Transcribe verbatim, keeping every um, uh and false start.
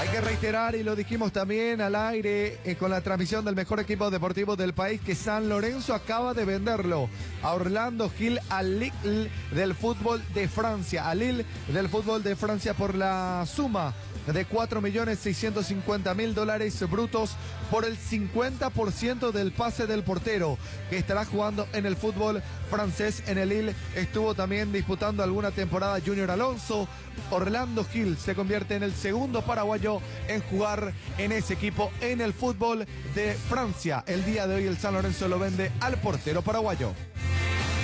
que reiterar, y lo dijimos también al aire eh, con la transmisión del mejor equipo deportivo del país, que San Lorenzo acaba de venderlo a Orlando Gil, al Lille del fútbol de Francia, al Lille del fútbol de Francia por la suma de cuatro millones seiscientos cincuenta mil dólares brutos por el cincuenta por ciento del pase del portero, que estará jugando en el fútbol francés. En el Lille estuvo también disputando alguna temporada Junior Alonso. Orlando Gil se convierte en el segundo paraguayo en jugar en ese equipo en el fútbol de Francia. El día de hoy el San Lorenzo lo vende al portero paraguayo.